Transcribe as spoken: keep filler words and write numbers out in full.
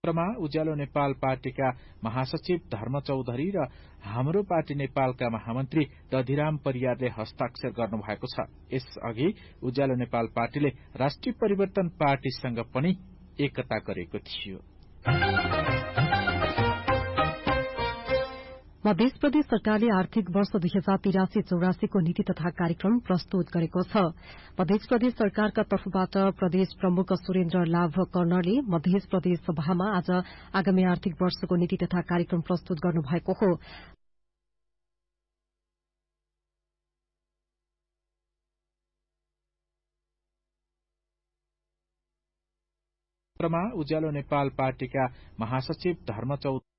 मा उज्यालो नेपाल पार्टीका महासचिव धर्म चौधरी र हाम्रो पार्टी नेपालका महामन्त्री दधिराम परियारले हस्ताक्षर गर्नुभएको छ। यसअघि उज्यालो नेपाल पार्टीले राष्ट्रिय परिवर्तन पार्टीसँग पनि एकता गरेको थियो। मध्य प्रदेश सरकारले आर्थिक वर्ष दुई हजार तिरासी चौरासीको नीति तथा कार्यक्रम प्रस्तुत गरेको छ। मध्य प्रदेश सरकारका तर्फबाट प्रदेश प्रमुख सुरेन्द्र लाभ कर्णले मध्य प्रदेश सभामा आज आगामी आर्थिक वर्षको नीति तथा कार्यक्रम प्रस्तुत गर्नुभएको हो। मा उज्यालो नेपाल पार्टीका महासचिव धर्म चौधरी